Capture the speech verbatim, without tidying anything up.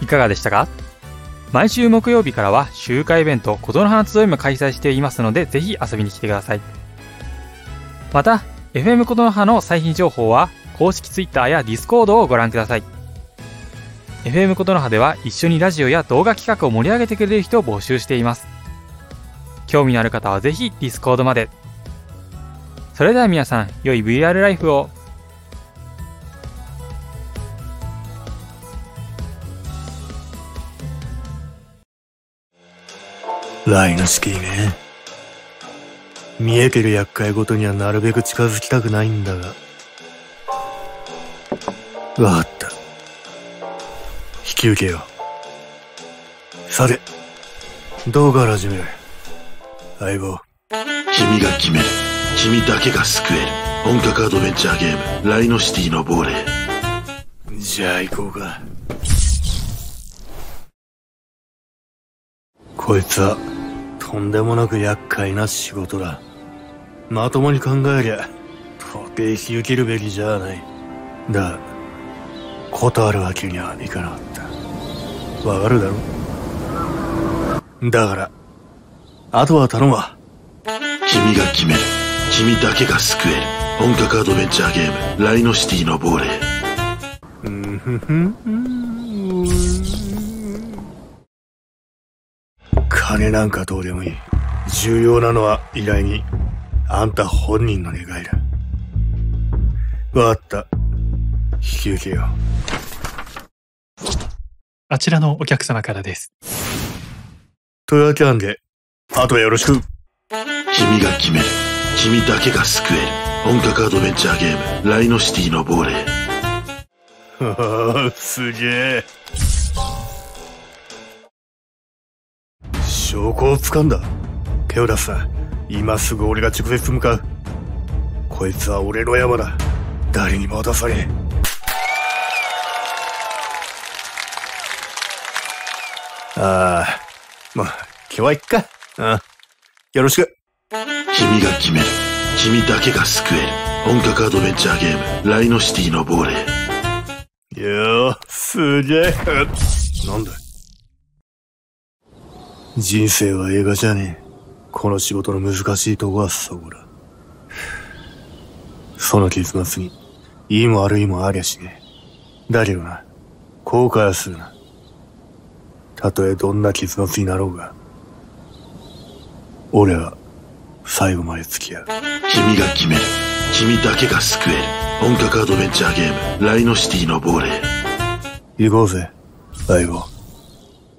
いかがでしたか？毎週木曜日からは集会イベント琴の花集いも開催していますので、ぜひ遊びに来てください。また エフエム 琴の葉の最新情報は公式 Twitter や Discord をご覧ください。 エフエム 琴の葉では一緒にラジオや動画企画を盛り上げてくれる人を募集しています。興味のある方はぜひ Discord まで。それでは皆さん、良い ブイアール ライフを。 ライノシティね。見えてる厄介ごとにはなるべく近づきたくないんだが。わかった。引き受けよう。さて、どうから始める？相棒。 君が決める。君だけが救える。本格アドベンチャーゲーム、ライノシティの亡霊。 じゃあ行こうか。こいつは、とんでもなく厄介な仕事だ。まともに考えりゃ、到底引き受けるべきじゃない。だが、断るわけにはいかなかった。わかるだろ？だから、あとは頼むわ。 君が決める。君だけが救える。本格アドベンチャーゲーム、ライノシティの亡霊。 うんふふん。金なんかどうでもいい。重要なのは依頼人。あんた本人の願いだ。わかった。引き受けよう。 あちらのお客様からです。 というわけなんで、あとはよろしく。 君が決める。君だけが救える。本格アドベンチャーゲーム、ライノシティの亡霊。 はあ、すげえ。証拠を掴んだ。手を出すな。今すぐ俺が直接向かう。こいつは俺の山だ。誰にも渡さねえ。ああ、まあ、今日はいっか。ああ、よろしく。 君が決める。君だけが救える。本格アドベンチャーゲーム、ライノシティの亡霊。 いやー、すげえ。なんだ？人生は映画じゃねえ。この仕事の難しいとこはそこだ。その結末に、いいも悪いもありゃしねえ。だけどな、後悔はするな。たとえどんな結末になろうが、俺は最後まで付き合う。 君が決める。君だけが救える。本格アドベンチャーゲーム、ライノシティの亡霊。 行こうぜ、相棒。